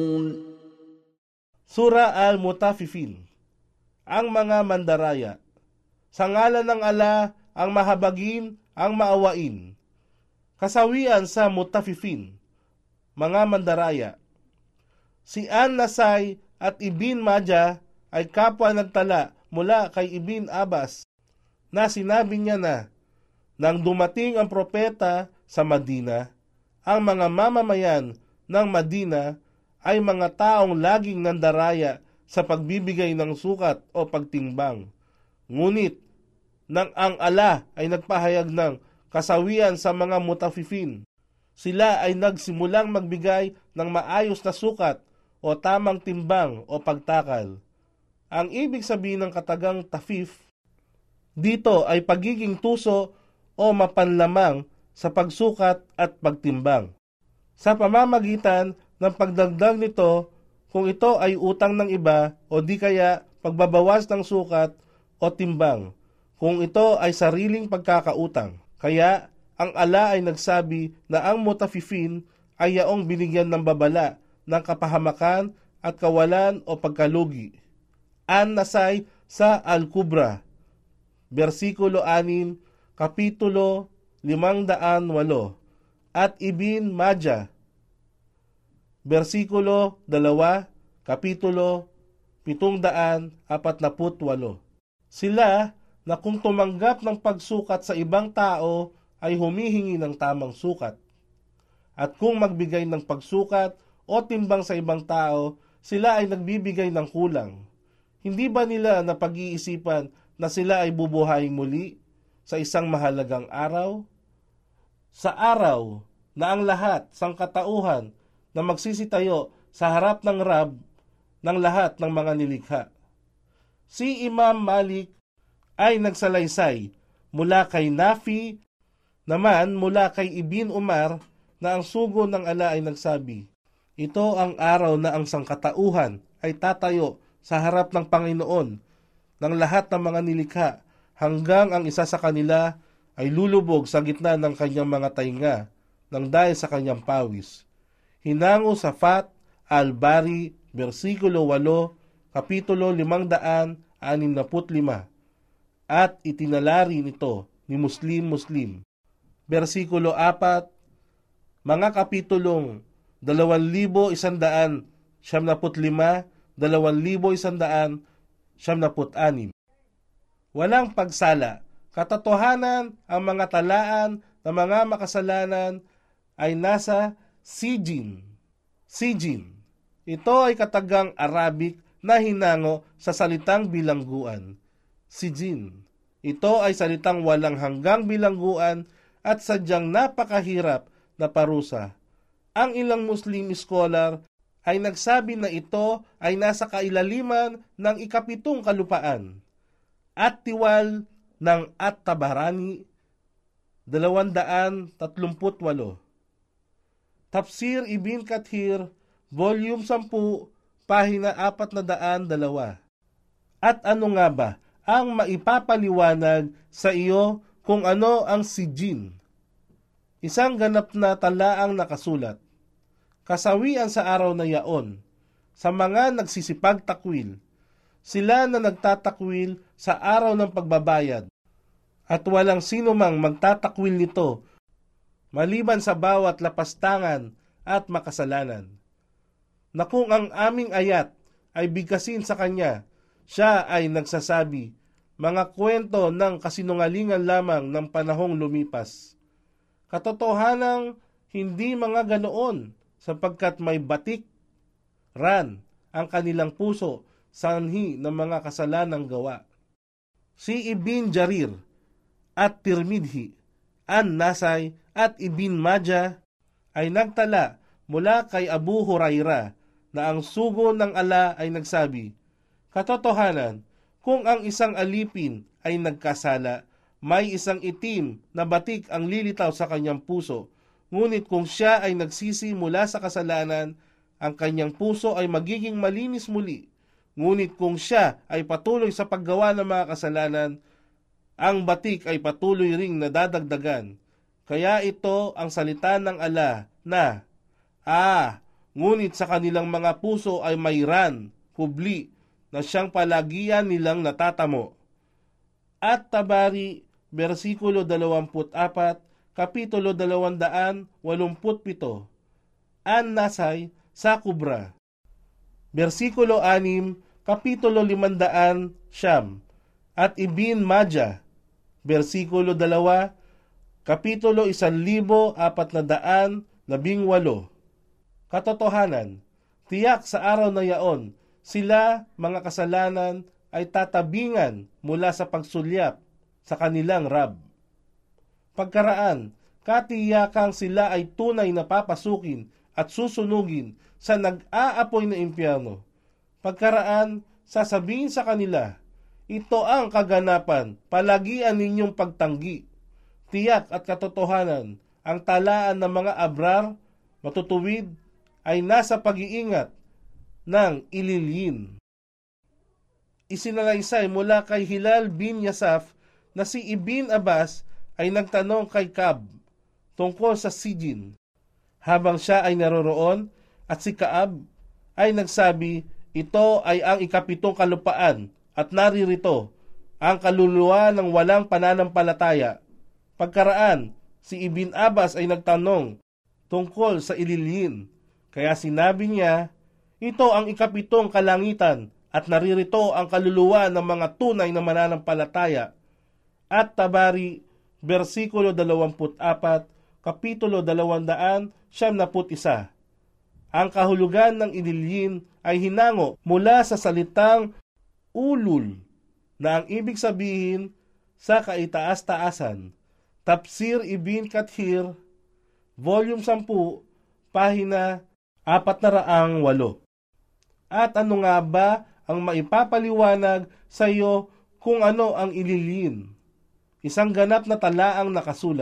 Sura al-Mutaffifin. Ang mga mandaraya. Sa ngalan ng ala, ang mahabagin, ang maawain. Kasawian sa Mutaffifin. Mga mandaraya. Si An-Nasay at Ibn Majah ay kapwa nagtala mula kay Ibn Abbas na sinabi niya na, nang dumating ang propeta sa Madina, ang mga mamamayan ng Madina ay mga taong laging nandaraya sa pagbibigay ng sukat o pagtimbang. Ngunit, nang ang ala ay nagpahayag ng kasawian sa mga mutaffifin, sila ay nagsimulang magbigay ng maayos na sukat o tamang timbang o pagtakal. Ang ibig sabihin ng katagang tafif dito ay pagiging tuso o mapanlamang sa pagsukat at pagtimbang. Sa pamamagitan ng pagdagdag nito, kung ito ay utang ng iba o di kaya pagbabawas ng sukat o timbang, kung ito ay sariling pagkakautang. Kaya ang ala ay nagsabi na ang mutaffifin ay yaong binigyan ng babala ng kapahamakan at kawalan o pagkalugi. An-Nasay sa Al-Kubra, versikulo 6, kapitulo 508, at Ibn Majah, versikulo 2, kapitulo 748. Sila na kung tumanggap ng pagsukat sa ibang tao ay humihingi ng tamang sukat. At kung magbigay ng pagsukat o timbang sa ibang tao, sila ay nagbibigay ng kulang. Hindi ba nila napag-iisipan na sila ay bubuhayin muli sa isang mahalagang araw? Sa araw na ang lahat sangkatauhan na magsisitayo sa harap ng Rab ng lahat ng mga nilikha. Si Imam Malik ay nagsalaysay mula kay Nafi, naman mula kay Ibn Umar na ang sugo ng ala ay nagsabi, ito ang araw na ang sangkatauhan ay tatayo sa harap ng Panginoon ng lahat ng mga nilikha hanggang ang isa sa kanila ay lulubog sa gitna ng kanyang mga tainga nang dahil sa kanyang pawis. Hinango sa Fat al-Bari, versikulo 8, kapitulo 565, at itinalari nito ni Muslim, versikulo 4, mga kapitulong 2,175, 2,176. Walang pagsala, katotohanan ang mga talaan ng mga makasalanan ay nasa Sijin. Ito ay katagang Arabic na hinango sa salitang bilangguan. Sijin. Ito ay salitang walang hanggang bilangguan at sadyang napakahirap na parusa. Ang ilang Muslim scholar ay nagsabi na ito ay nasa kailaliman ng 7 kalupaan. At tiwal ng At-Tabarani, 238. Tafsir Ibn Kathir, volume 10, pahina 402. At ano nga ba ang maipapaliwanag sa iyo kung ano ang Sijin? Isang ganap na talaang nakasulat. Kasawian sa araw na yaon, sa mga nagsisipagtakwil, sila na nagtatakwil sa araw ng pagbabayad, at walang sino mang magtatakwil nito, maliban sa bawat lapastangan at makasalanan. Na kung ang aming ayat ay bigkasin sa kanya, siya ay nagsasabi, mga kwento ng kasinungalingan lamang ng panahong lumipas. Katotohanang hindi mga ganoon, sapagkat may batik, ran, ang kanilang puso, sanhi ng mga kasalanang gawa. Si Ibn Jarir at Tirmidhi, An-Nasay at Ibn Majah ay nagtala mula kay Abu Huraira na ang sugo ng ala ay nagsabi, katotohanan, kung ang isang alipin ay nagkasala, may isang itim na batik ang lilitaw sa kanyang puso, ngunit kung siya ay nagsisi mula sa kasalanan, ang kanyang puso ay magiging malinis muli. Ngunit kung siya ay patuloy sa paggawa ng mga kasalanan, ang batik ay patuloy ring nadadagdagan. Kaya ito ang salita ng ala na, ngunit sa kanilang mga puso ay mayran, hubli, na siyang palagian nilang natatamo. At Tabari, versikulo 24, kapitulo 287, An Nasay sa Kubra. Versikulo 6, kapitulo 500, Siyam, at Ibn Majah, versikulo 2, kapitulo 1418. Katotohanan, tiyak sa araw na yaon, sila, mga kasalanan, ay tatabingan mula sa pagsulyap sa kanilang Rab. Pagkaraan, katiyakang sila ay tunay na papasukin at susunugin sa nag-aapoy na impyerno. Pagkaraan, sasabihin sa kanila, ito ang kaganapan, palagian ninyong pagtanggi. Tiyak at katotohanan, ang talaan ng mga abrar, matutuwid, ay nasa pag-iingat ng ililin. Isinalaysay mula kay Hilal bin Yasaf na si Ibn Abbas ay nagtanong kay Ka'b tungkol sa Sijin habang siya ay naroroon, at si Ka'b ay nagsabi, ito ay ang ikapitong kalupaan at naririto ang kaluluwa ng walang pananampalataya. Pagkaraan, si Ibn Abbas ay nagtanong tungkol sa ililin, kaya sinabi niya, ito ang ikapitong kalangitan at naririto ang kaluluwa ng mga tunay na mananampalataya. At Tabari, versikulo 24, kapitulo 271, ang kahulugan ng ililin ay hinango mula sa salitang ulul na ang ibig sabihin sa kaitaas-taasan. Tafsir Ibn Kathir, volume 10, pahina 408. At ano nga ba ang maipapaliwanag sa iyo kung ano ang ililin? Isang ganap na talaang nakasulat.